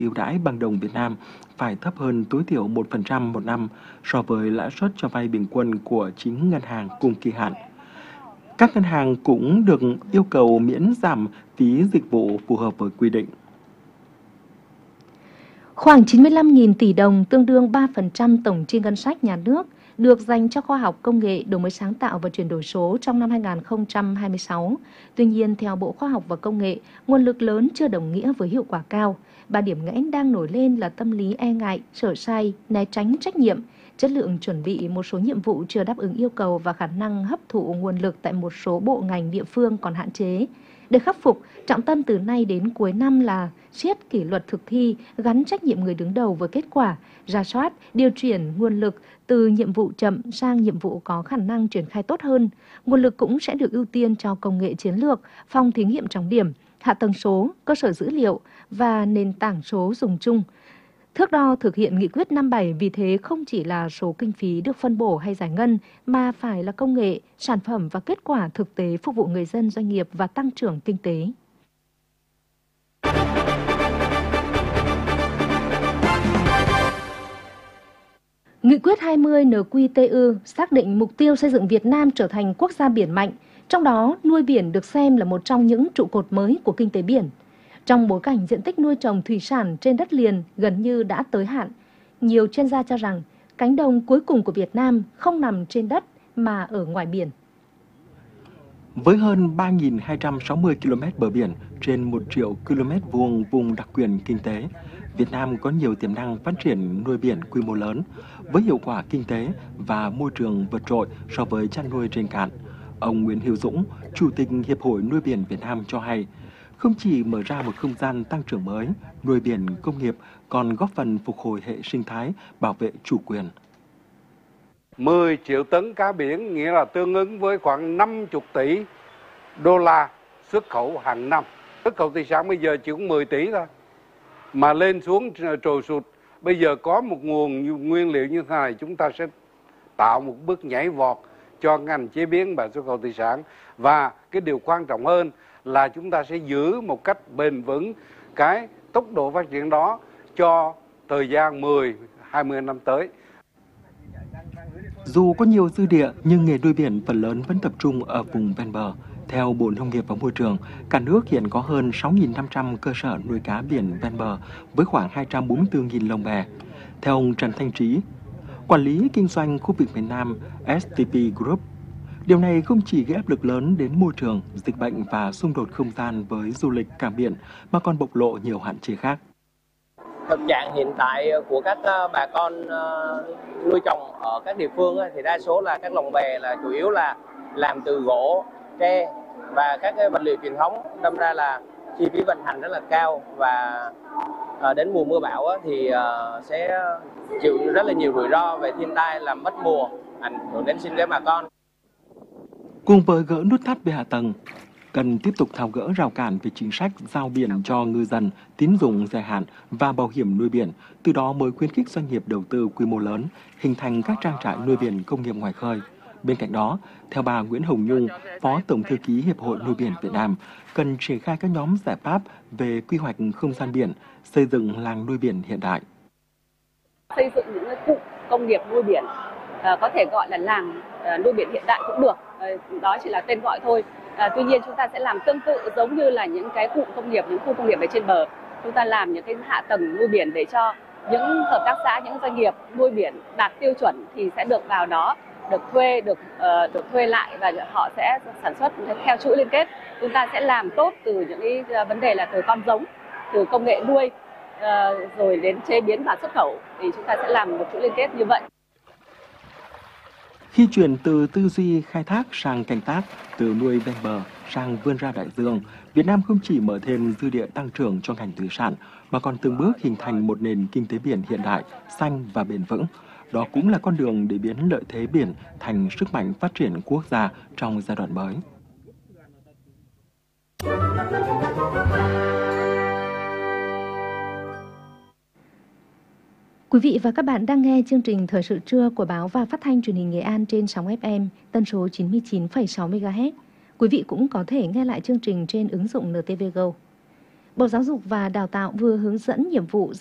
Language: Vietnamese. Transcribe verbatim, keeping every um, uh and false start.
ưu đãi bằng đồng Việt Nam phải thấp hơn tối thiểu một phần trăm một năm so với lãi suất cho vay bình quân của chính ngân hàng cùng kỳ hạn. Các ngân hàng cũng được yêu cầu miễn giảm phí dịch vụ phù hợp với quy định. Khoảng chín mươi lăm nghìn tỷ đồng, tương đương ba phần trăm tổng chi ngân sách nhà nước, được dành cho khoa học công nghệ, đổi mới sáng tạo và chuyển đổi số trong năm hai nghìn không trăm hai mươi sáu. Tuy nhiên, theo Bộ Khoa học và Công nghệ, nguồn lực lớn chưa đồng nghĩa với hiệu quả cao. Ba điểm nghẽn đang nổi lên là tâm lý e ngại, sợ sai, né tránh trách nhiệm, chất lượng chuẩn bị một số nhiệm vụ chưa đáp ứng yêu cầu và khả năng hấp thụ nguồn lực tại một số bộ ngành địa phương còn hạn chế. Để khắc phục, trọng tâm từ nay đến cuối năm là siết kỷ luật thực thi, gắn trách nhiệm người đứng đầu với kết quả, rà soát, điều chuyển nguồn lực từ nhiệm vụ chậm sang nhiệm vụ có khả năng triển khai tốt hơn. Nguồn lực cũng sẽ được ưu tiên cho công nghệ chiến lược, phòng thí nghiệm trọng điểm, hạ tầng số, cơ sở dữ liệu và nền tảng số dùng chung. Thước đo thực hiện nghị quyết năm bảy vì thế không chỉ là số kinh phí được phân bổ hay giải ngân, mà phải là công nghệ, sản phẩm và kết quả thực tế phục vụ người dân, doanh nghiệp và tăng trưởng kinh tế. Nghị quyết hai mươi N Q T U xác định mục tiêu xây dựng Việt Nam trở thành quốc gia biển mạnh, trong đó nuôi biển được xem là một trong những trụ cột mới của kinh tế biển. Trong bối cảnh diện tích nuôi trồng thủy sản trên đất liền gần như đã tới hạn, nhiều chuyên gia cho rằng cánh đồng cuối cùng của Việt Nam không nằm trên đất mà ở ngoài biển. Với hơn ba nghìn hai trăm sáu mươi ki lô mét bờ biển trên một triệu ki lô mét vuông vùng đặc quyền kinh tế, Việt Nam có nhiều tiềm năng phát triển nuôi biển quy mô lớn, với hiệu quả kinh tế và môi trường vượt trội so với chăn nuôi trên cạn. Ông Nguyễn Hữu Dũng, Chủ tịch Hiệp hội Nuôi biển Việt Nam cho hay, không chỉ mở ra một không gian tăng trưởng mới, nuôi biển công nghiệp còn góp phần phục hồi hệ sinh thái, bảo vệ chủ quyền. mười triệu tấn cá biển nghĩa là tương ứng với khoảng năm mươi tỷ đô la xuất khẩu hàng năm. Xuất khẩu thủy sản bây giờ chỉ có mười tỷ thôi, mà lên xuống trồi sụt. Bây giờ có một nguồn nguyên liệu như thế này, chúng ta sẽ tạo một bước nhảy vọt cho ngành chế biến và xuất khẩu thủy sản. Và cái điều quan trọng hơn là chúng ta sẽ giữ một cách bền vững cái tốc độ phát triển đó cho thời gian mười, hai mươi năm tới. Dù có nhiều dư địa nhưng nghề nuôi biển phần lớn vẫn tập trung ở vùng ven bờ. Theo Bộ Nông nghiệp và Môi trường, cả nước hiện có hơn sáu nghìn năm trăm cơ sở nuôi cá biển ven bờ với khoảng hai trăm bốn mươi tư nghìn lồng bè. Theo ông Trần Thanh Trí, quản lý kinh doanh khu vực miền Nam S T P Group, điều này không chỉ gây áp lực lớn đến môi trường, dịch bệnh và xung đột không gian với du lịch cảng biển mà còn bộc lộ nhiều hạn chế khác. Thực trạng hiện tại của các bà con nuôi trồng ở các địa phương thì đa số là các lồng bè là chủ yếu là làm từ gỗ, tre và các cái vật liệu truyền thống, đâm ra là chi phí vận hành rất là cao và đến mùa mưa bão thì sẽ chịu rất là nhiều rủi ro về thiên tai, làm mất mùa, ảnh hưởng đến sinh kế bà con. Cùng với gỡ nút thắt về hạ tầng, cần tiếp tục tháo gỡ rào cản về chính sách giao biển cho ngư dân, tín dụng dài hạn và bảo hiểm nuôi biển, từ đó mới khuyến khích doanh nghiệp đầu tư quy mô lớn, hình thành các trang trại nuôi biển công nghiệp ngoài khơi. Bên cạnh đó, theo bà Nguyễn Hồng Nhung, Phó Tổng Thư ký Hiệp hội Nuôi biển Việt Nam, cần triển khai các nhóm giải pháp về quy hoạch không gian biển, xây dựng làng nuôi biển hiện đại. Xây dựng những cụm công nghiệp nuôi biển, à, có thể gọi là làng à, nuôi biển hiện đại cũng được, à, đó chỉ là tên gọi thôi. À, tuy nhiên chúng ta sẽ làm tương tự giống như là những cái cụm công nghiệp, những khu công nghiệp ở trên bờ. Chúng ta làm những cái hạ tầng nuôi biển để cho những hợp tác xã, những doanh nghiệp nuôi biển đạt tiêu chuẩn thì sẽ được vào đó, được thuê, được uh, được thuê lại và họ sẽ sản xuất theo chuỗi liên kết. Chúng ta sẽ làm tốt từ những cái vấn đề là từ con giống, từ công nghệ nuôi, uh, rồi đến chế biến và xuất khẩu thì chúng ta sẽ làm một chuỗi liên kết như vậy. Khi chuyển từ tư duy khai thác sang canh tác, từ nuôi ven bờ sang vươn ra đại dương, Việt Nam không chỉ mở thêm dư địa tăng trưởng cho ngành thủy sản, mà còn từng bước hình thành một nền kinh tế biển hiện đại, xanh và bền vững. Đó cũng là con đường để biến lợi thế biển thành sức mạnh phát triển quốc gia trong giai đoạn mới. Quý vị và các bạn đang nghe chương trình Thời sự trưa của Báo và Phát thanh Truyền hình Nghệ An trên sóng ép em tần số chín mươi chín phẩy sáu mê ga héc. Quý vị cũng có thể nghe lại chương trình trên ứng dụng en tê vê Go. Bộ Giáo dục và Đào tạo vừa hướng dẫn nhiệm vụ